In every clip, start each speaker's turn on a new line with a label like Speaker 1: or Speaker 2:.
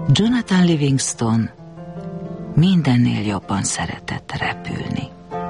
Speaker 1: Jonathan Livingston mindennél jobban szeretett repülni.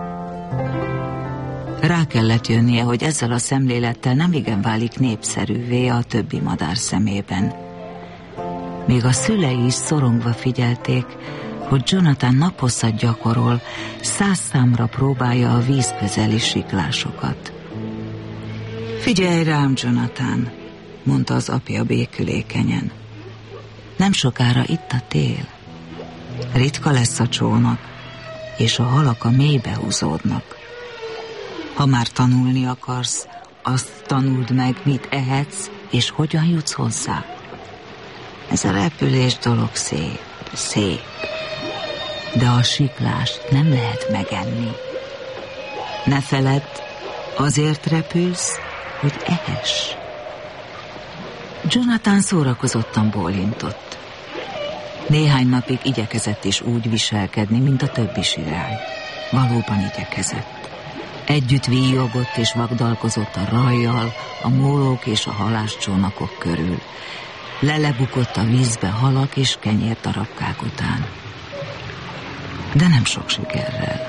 Speaker 1: Rá kellett jönnie, hogy ezzel a szemlélettel nemigen válik népszerűvé a többi madár szemében. Még a szülei is szorongva figyelték, hogy Jonathan naphosszat gyakorol, 100 számra próbálja a vízközeli siklásokat. Figyelj rám, Jonathan, mondta az apja békülékenyen. Nem sokára itt a tél. Ritka lesz a csónak, és a halak a mélybe húzódnak. Ha már tanulni akarsz, azt tanuld meg, mit ehetsz, és hogyan jutsz hozzá. Ez a repülés dolog szép, szép. De a siklást nem lehet megenni. Ne feledd, azért repülsz, hogy ehess. Jonathan szórakozottan bólintott. Néhány napig igyekezett is úgy viselkedni, mint a többi sirály. Valóban igyekezett. Együtt víjogott és vagdalkozott a rajjal, a mólók és a halászcsónakok körül. Lelebukott a vízbe halak és kenyérdarabkák után. De nem sok sikerrel.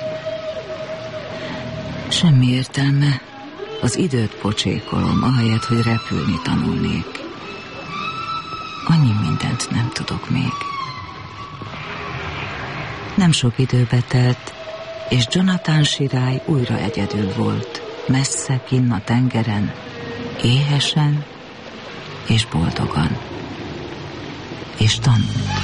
Speaker 1: Semmi értelme, az időt pocsékolom, ahelyett, hogy repülni tanulnék. Annyi mindent nem tudok még. Nem sok időbe telt, és Jonathan sirály újra egyedül volt, messze kinn a tengeren, éhesen és boldogan. És tanult.